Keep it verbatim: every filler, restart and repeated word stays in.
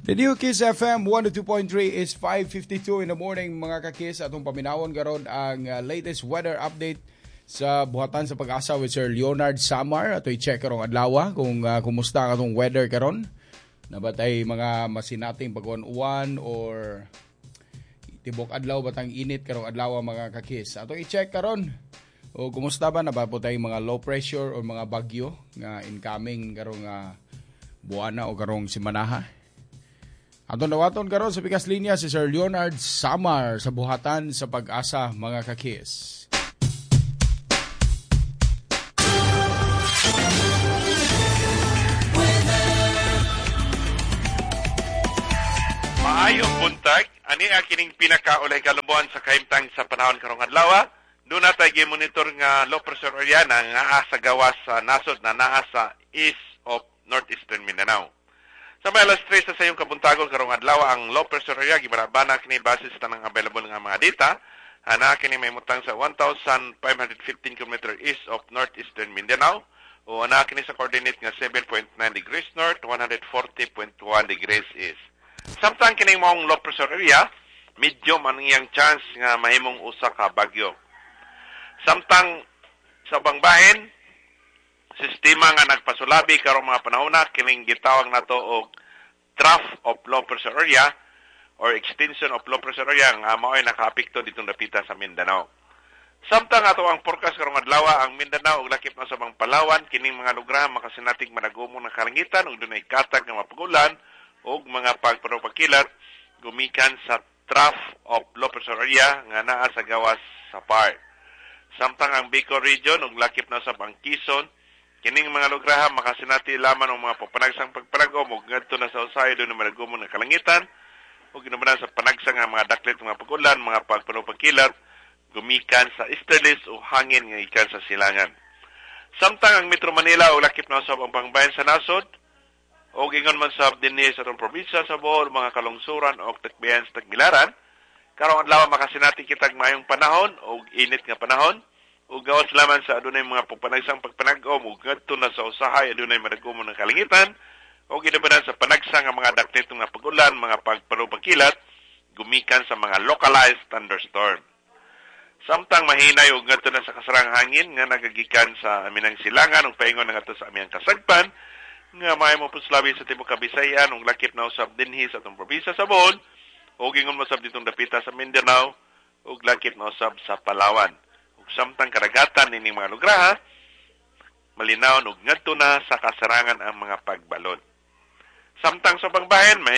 Radio Kiss F M one oh two point three is five fifty-two in the morning mga kakis. Atong paminawon karon ang uh, latest weather update sa buhatan sa pag-asa with Sir Leonard Samar. Ato i-check karong adlaw kung uh, kumusta katong weather karon. Nabatay mga masinating pag-uwan or tibok adlaw batang init karong adlaw mga kakis. Ato i-check karon o kumusta ba nabapotay mga low pressure o mga bagyo nga incoming karong uh, buwana o karong simanaha. Aton dawaton karon sa pikas linya si Sir Leonard Samar sa buhatan sa pag-asa mga kakis. Maayong buntag, ani akining pinakaulay kalubuan sa kahimtang sa panahon karong adlaw. Doon na tayo monitor nga low pressure area na nga sa gawas sa nasod na naa sa east of northeastern Mindanao. Sa may alas tres sa sayong kabuntagon karong adlaw ang low pressure area gibarabana kini base sa tanang available nga mga data. Ana kini may mutang sa one thousand five hundred fifteen kilometers east of northeastern Mindanao o ana kini sa coordinate nga seven point nine degrees north, one hundred forty point one degrees east. Samtang kini mong low pressure area, medium ang iyang chance nga mahimong usa ka bagyo. Samtang sa bangbahin, sistema nga nagpasulabi karong mga panahona kining gitawag nato og trough of low pressure area or extension of low pressure area nga mao'y nakaapekto ditong dapita sa Mindanao. Samtang ato ang forecast karong adlaw ang Mindanao ug lakip na sa mga Palawan kining mga lugar makasinatig managumon ng kalangitan ug dunay katag nga mapagulan ug mga pagpapagkilat gumikan sa trough of low pressure area nga naa sa gawas sa Par. Samtang ang Bicol region ug lakip na sa Bangkison kining mga lugar makasinati lamang ang mga papanagsang pagpanagom ug ngadto na sa usahay doon na managumon ng kalangitan ug ginubanan sa panagsang nga mga daklit mga pagulan, mga pagpanupagkilat gumikan sa easterlies o hangin nga ikan sa silangan. Samtang ang Metro Manila ug lakip na usab ang pangbayan sa nasod ug ingon man sa dinhi sa atong probinsya sa Bohol, mga kalungsuran o takbayan sa Tagbilaran, karong adlaw makasinati kitag maayong panahon ug init nga panahon. Ug gawas lamang sa adunay mga pagpanagsang pagpanagom ug ngadto na sa usahay adunay madagomon ng kalangitan ug ginubanan sa panagsang nga mga daklit nga pagulan, mga pagpanupagkilat gumikan sa mga localized thunderstorm. Samtang mahinay ug ngadto na sa kasarang hangin nga nagagikan sa aminang silangan ug paingon ngadto sa aming kasagpan nga mahimo puslabi sa tibuok Kabisayan ug lakip na usab dinhi sa atong probinsya sa Bohol ug ingon mo sab ditong dapita sa Mindanao ug lakip na usab sa Palawan. Samtang karagatan nining mga lugar, malinaw ug ngadto na sa kasarangan ang mga pagbalod. Samtang sa pangbahin, may